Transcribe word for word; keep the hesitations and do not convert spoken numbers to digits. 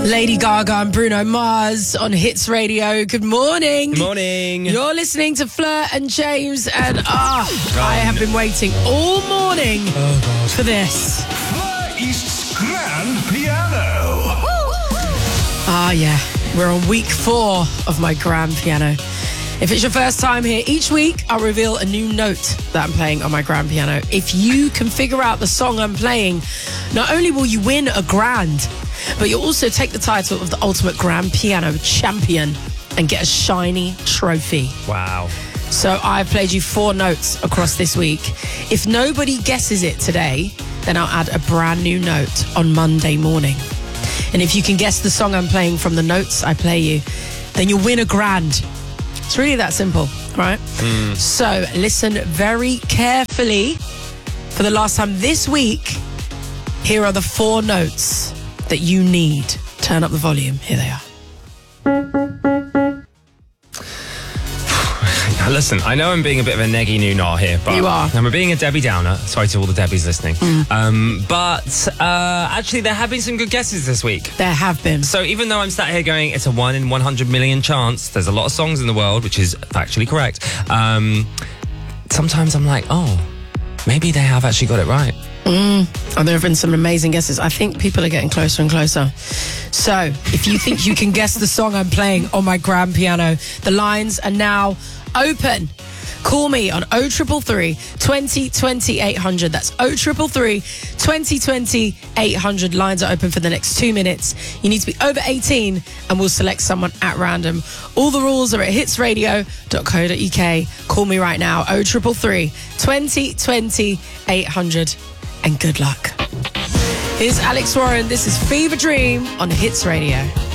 Lady Gaga and Bruno Mars on Hits Radio. Good morning. Good morning. You're listening to Fleur and James, and ah, oh, I have been waiting all morning oh, for this. Fleur East's Grand Piano. Ah, yeah. We're on week four of my grand piano. If it's your first time here, each week I'll reveal a new note that I'm playing on my grand piano. If you can figure out the song I'm playing, not only will you win a grand, but you'll also take the title of the ultimate grand piano champion and get a shiny trophy. Wow. So I've played you four notes across this week. If nobody guesses it today, then I'll add a brand new note on Monday morning. And if you can guess the song I'm playing from the notes I play you, then you'll win a grand. It's really that simple, right? Mm. So listen very carefully. For the last time this week, here are the four notes that you need. Turn up the volume. Here they are. Listen, I know I'm being a bit of a neggy noonar here, but you are. I'm being a Debbie Downer. Sorry to all the Debbies listening. Mm. Um, but uh, actually, there have been some good guesses this week. There have been. So even though I'm sat here going, it's a one in one hundred million chance, there's a lot of songs in the world, which is factually correct. Um, sometimes I'm like, oh, maybe they have actually got it right. Mm. Oh, there have been some amazing guesses. I think people are getting closer and closer. So, if you think you can guess the song I'm playing on my grand piano, the lines are now open. Call me on oh three three, twenty, twenty, eight hundred. That's oh three three, twenty, twenty, eight hundred. Lines are open for the next two minutes. You need to be over eighteen and we'll select someone at random. All the rules are at hits radio dot co dot uk. Call me right now, oh three three, twenty, twenty, eight hundred. And good luck. Here's Alex Warren. This is Fever Dream on Hits Radio.